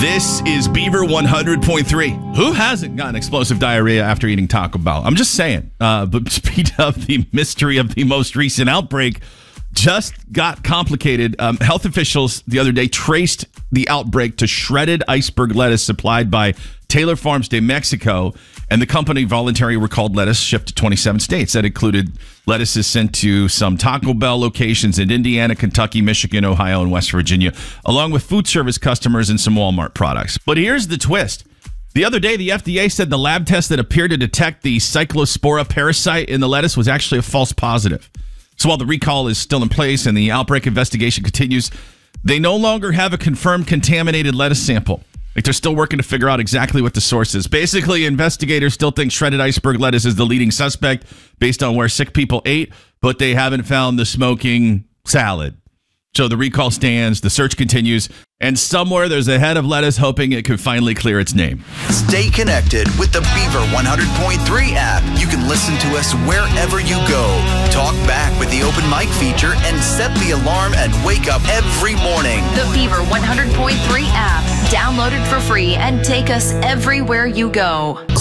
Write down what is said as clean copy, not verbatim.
This is Beaver 100.3. Who hasn't gotten explosive diarrhea after eating Taco Bell? I'm just saying. But speed up, the mystery of the most recent outbreak just got complicated. Health officials the other day traced the outbreak to shredded iceberg lettuce supplied by Taylor Farms de Mexico, and the company voluntarily recalled lettuce shipped to 27 states. That included lettuces sent to some Taco Bell locations in Indiana, Kentucky, Michigan, Ohio, and West Virginia, along with food service customers and some Walmart products. But here's the twist. The other day, the FDA said the lab test that appeared to detect the Cyclospora parasite in the lettuce was actually a false positive. So while the recall is still in place and the outbreak investigation continues, they no longer have a confirmed contaminated lettuce sample. Like, they're still working to figure out exactly what the source is. Basically, investigators still think shredded iceberg lettuce is the leading suspect based on where sick people ate, but they haven't found the smoking salad. So the recall stands, the search continues, and somewhere there's a head of lettuce hoping it could finally clear its name. Stay connected with the Beaver 100.3 app. You can listen to us wherever you go. Talk back with the open mic feature and set the alarm and wake up every morning. The Beaver 100.3 app. Download it for free and take us everywhere you go.